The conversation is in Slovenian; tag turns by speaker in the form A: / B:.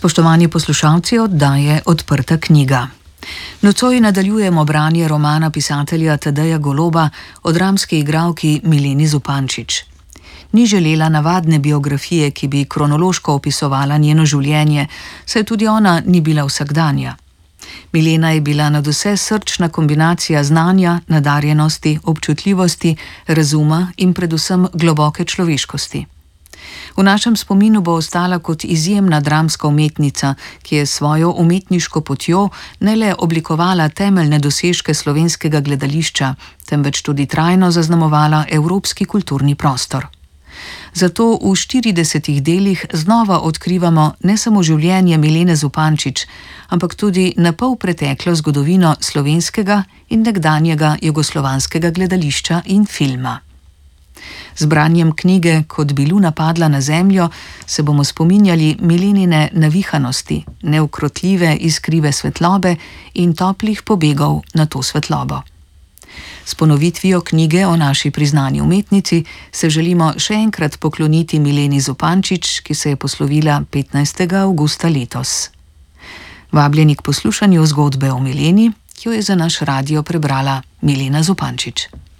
A: Spoštovani poslušalci oddaje Odprta knjiga. Nocoj nadaljujemo branje romana pisatelja Tadeja Goloba o dramski igralki Mileni Zupančič. Ni želela navadne biografije, ki bi kronološko opisovala njeno življenje, saj tudi ona ni bila vsakdanja. Milena je bila nadvse srčna kombinacija znanja, nadarjenosti, občutljivosti, razuma in predvsem globoke človeškosti. V našem spominu bo ostala kot izjemna dramska umetnica, ki je svojo umetniško potjo ne le oblikovala temeljne dosežke slovenskega gledališča, temveč tudi trajno zaznamovala evropski kulturni prostor. Zato v 40 delih znova odkrivamo ne samo življenje Milene Zupančič, ampak tudi napol preteklo zgodovino slovenskega in nekdanjega jugoslovanskega gledališča in filma. Z branjem knjige Kot bi luna padla na zemljo se bomo spominjali Milenine navihanosti, neukrotljive iskrive svetlobe in toplih pobegov na to svetlobo. S ponovitvijo knjige o naši priznani umetnici se želimo še enkrat pokloniti Mileni Zupančič, ki se je poslovila 15. avgusta letos. Vabljeni k poslušanju zgodbe o Mileni, ki jo je za naš radio prebrala Milena Zupančič.